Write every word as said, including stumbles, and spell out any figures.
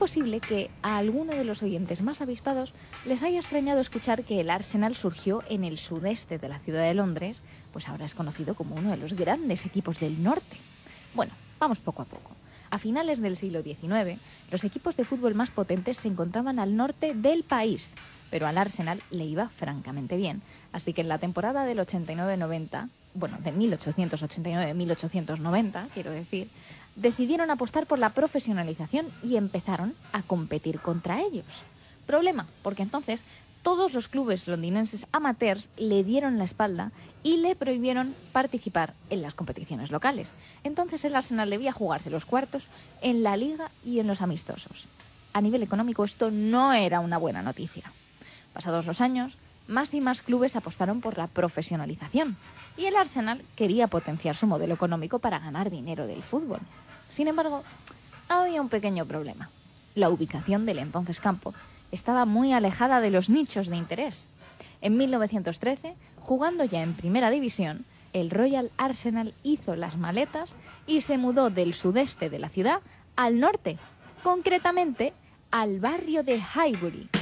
posible que a alguno de los oyentes más avispados les haya extrañado escuchar que el Arsenal surgió en el sudeste de la ciudad de Londres, pues ahora es conocido como uno de los grandes equipos del norte. Bueno, vamos poco a poco. A finales del siglo diecinueve, los equipos de fútbol más potentes se encontraban al norte del país, pero al Arsenal le iba francamente bien. Así que en la temporada del ochenta y nueve noventa, bueno, de mil ochocientos ochenta y nueve a mil ochocientos noventa, quiero decir, decidieron apostar por la profesionalización y empezaron a competir contra ellos. Problema, porque entonces todos los clubes londinenses amateurs le dieron la espalda y le prohibieron participar en las competiciones locales. Entonces el Arsenal debía jugarse los cuartos en la liga y en los amistosos. A nivel económico esto no era una buena noticia. Pasados los años, más y más clubes apostaron por la profesionalización y el Arsenal quería potenciar su modelo económico para ganar dinero del fútbol. Sin embargo, había un pequeño problema. La ubicación del entonces campo estaba muy alejada de los nichos de interés. En mil novecientos trece, jugando ya en primera división, el Royal Arsenal hizo las maletas y se mudó del sudeste de la ciudad al norte, concretamente al barrio de Highbury.